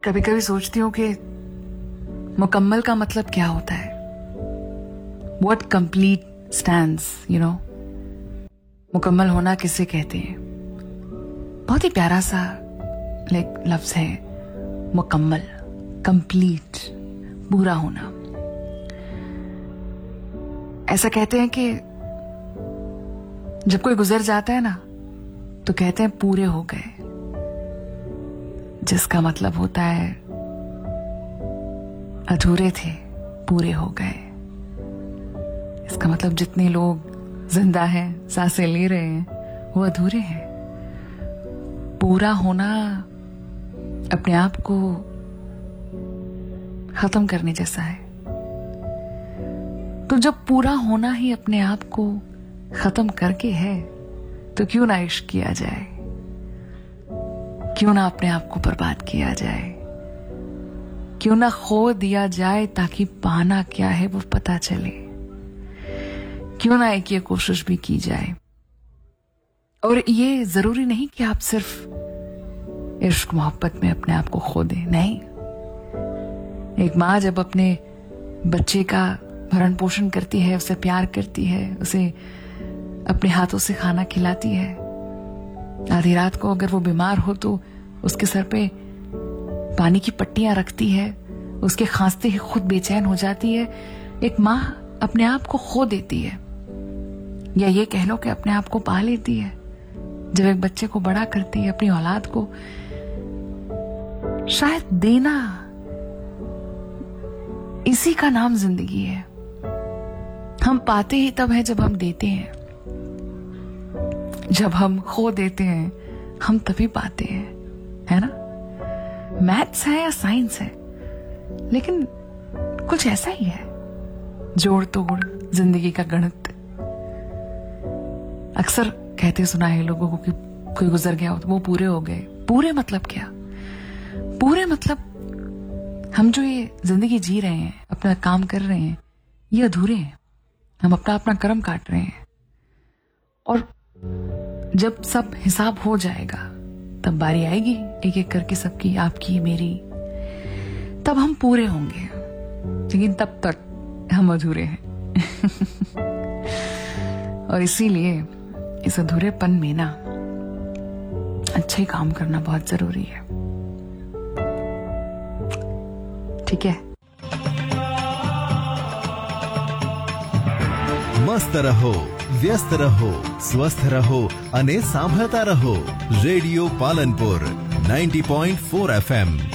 कभी कभी सोचती हूँ कि मुकम्मल का मतलब क्या होता है. What complete stands, you know? मुकम्मल होना किसे कहते हैं? बहुत ही प्यारा सा लफ्ज है मुकम्मल, कंप्लीट, पूरा होना. ऐसा कहते हैं कि जब कोई गुजर जाता है ना तो कहते हैं पूरे हो गए, जिसका मतलब होता है अधूरे थे, पूरे हो गए. इसका मतलब जितने लोग जिंदा हैं, सांसें ले रहे हैं, वो अधूरे हैं. पूरा होना अपने आप को खत्म करने जैसा है. तो जब पूरा होना ही अपने आप को खत्म करके है तो क्यों ना इश्क किया जाए, क्यों ना अपने आप को बर्बाद किया जाए, क्यों ना खो दिया जाए ताकि पाना क्या है वो पता चले, क्यों ना एक ये कोशिश भी की जाए. और ये जरूरी नहीं कि आप सिर्फ इश्क मोहब्बत में अपने आप को खो दें. नहीं, एक माँ जब अपने बच्चे का भरण पोषण करती है, उसे प्यार करती है, उसे अपने हाथों से खाना खिलाती है, आधी रात को अगर वो बीमार हो तो उसके सर पे पानी की पट्टियां रखती है, उसके खांसते ही खुद बेचैन हो जाती है. एक माँ अपने आप को खो देती है, या ये कह लो कि अपने आप को पा लेती है. जब एक बच्चे को बड़ा करती है, अपनी औलाद को शायद देना, इसी का नाम जिंदगी है. हम पाते ही तब है जब हम देते हैं, जब हम खो देते हैं हम तभी पाते हैं, है ना. मैथ्स है या साइंस है, लेकिन कुछ ऐसा ही है, जोड़ तोड़ जिंदगी का गणित. अक्सर कहते सुना है लोगों को कि कोई गुजर गया हो तो वो पूरे हो गए. पूरे मतलब क्या? पूरे मतलब हम जो ये जिंदगी जी रहे हैं, अपना काम कर रहे हैं, ये अधूरे हैं. हम अपना कर्म काट रहे हैं. और जब सब हिसाब हो जाएगा तब बारी आएगी एक एक करके सबकी, आपकी मेरी, तब हम पूरे होंगे. लेकिन तब तक हम अधूरे हैं. और इसीलिए इस अधूरेपन में ना अच्छे काम करना बहुत जरूरी है. ठीक है. मस्त रहो, व्यस्त रहो, स्वस्थ रहो અને સાંભળતા રહો. Radio Palanpur 90.4 FM.